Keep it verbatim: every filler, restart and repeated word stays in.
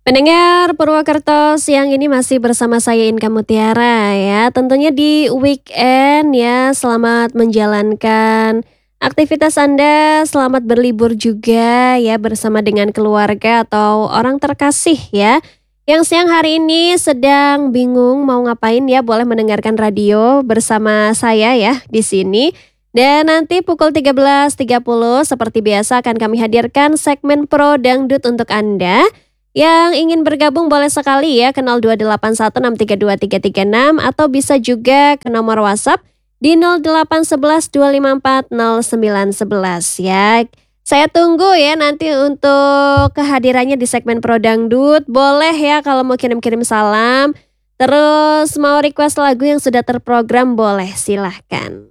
Pendengar Purwokerto, siang ini masih bersama saya Inka Mutiara ya. Tentunya di weekend ya, selamat menjalankan aktivitas Anda, selamat berlibur juga ya bersama dengan keluarga atau orang terkasih ya. Yang siang hari ini sedang bingung mau ngapain ya, boleh mendengarkan radio bersama saya ya di sini. Dan nanti pukul tiga belas tiga puluh seperti biasa akan kami hadirkan segmen Pro Dangdut untuk Anda. Yang ingin bergabung boleh sekali ya ke nol dua delapan satu enam tiga dua tiga tiga enam atau bisa juga ke nomor WhatsApp di nol delapan satu satu dua lima empat nol sembilan satu satu ya. Saya tunggu ya nanti untuk kehadirannya di segmen Pro Dangdut. Boleh ya kalau mau kirim-kirim salam. Terus mau request lagu yang sudah terprogram boleh, silahkan.